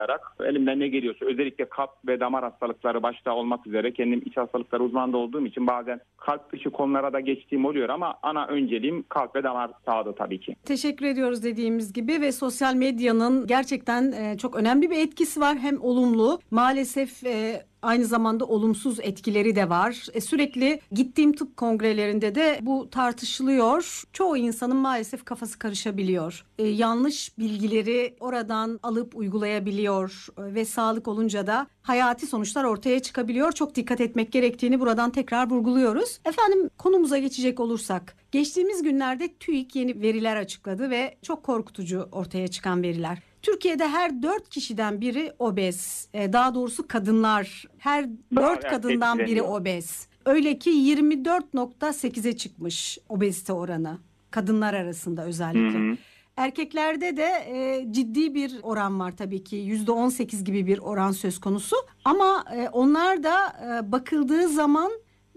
elimden ne geliyorsa, özellikle kalp ve damar hastalıkları başta olmak üzere, kendim iç hastalıkları uzmanında olduğum için bazen kalp dışı konulara da geçtiğim oluyor ama ana önceliğim kalp ve damar sağlığı tabii ki. Teşekkür ediyoruz dediğimiz gibi ve sosyal medyanın gerçekten çok önemli bir etkisi var. Hem olumlu, maalesef aynı zamanda olumsuz etkileri de var. Sürekli gittiğim tıp kongrelerinde de bu tartışılıyor. Çoğu insanın maalesef kafası karışabiliyor. Yanlış bilgileri oradan alıp uygulayabiliyor ve sağlık olunca da hayati sonuçlar ortaya çıkabiliyor. Çok dikkat etmek gerektiğini buradan tekrar vurguluyoruz. Efendim, konumuza geçecek olursak, geçtiğimiz günlerde TÜİK yeni veriler açıkladı ve çok korkutucu ortaya çıkan veriler. Türkiye'de her 4 kişiden biri obez. Daha doğrusu kadınlar. Her 4 kadından biri obez. Öyle ki 24.8'e çıkmış obezite oranı. Kadınlar arasında özellikle. Hı hı. Erkeklerde de ciddi bir oran var tabii ki. %18 gibi bir oran söz konusu. Ama onlar da bakıldığı zaman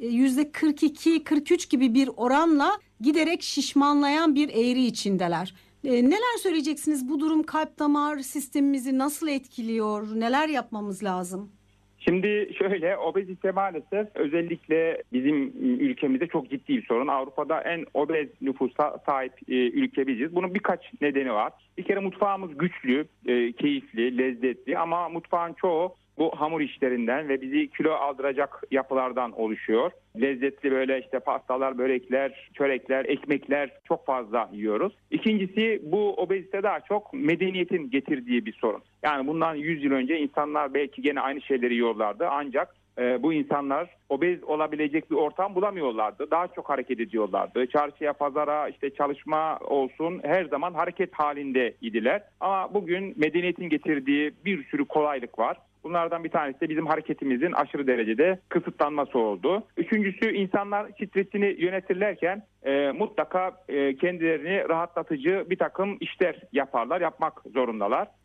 %42-43 gibi bir oranla giderek şişmanlayan bir eğri içindeler. Neler söyleyeceksiniz? Bu durum kalp damar sistemimizi nasıl etkiliyor? Neler yapmamız lazım? Şimdi şöyle, obezite maalesef özellikle bizim ülkemizde çok ciddi bir sorun. Avrupa'da en obez nüfusa sahip ülke biziz. Bunun birkaç nedeni var. Bir kere mutfağımız güçlü, keyifli, lezzetli ama mutfağın çoğu bu hamur işlerinden ve bizi kilo aldıracak yapılardan oluşuyor. Lezzetli böyle işte pastalar, börekler, çörekler, ekmekler çok fazla yiyoruz. İkincisi, bu obezite daha çok medeniyetin getirdiği bir sorun. Yani bundan 100 yıl önce insanlar belki gene aynı şeyleri yiyorlardı ancak bu insanlar obez olabilecek bir ortam bulamıyorlardı. Daha çok hareket ediyorlardı. Çarşıya, pazara, işte çalışma olsun, her zaman hareket halinde idiler. Ama bugün medeniyetin getirdiği bir sürü kolaylık var. Bunlardan bir tanesi de bizim hareketimizin aşırı derecede kısıtlanması oldu. Üçüncüsü, insanlar stresini yönetirlerken mutlaka kendilerini rahatlatıcı bir takım işler yapmak zorundalar.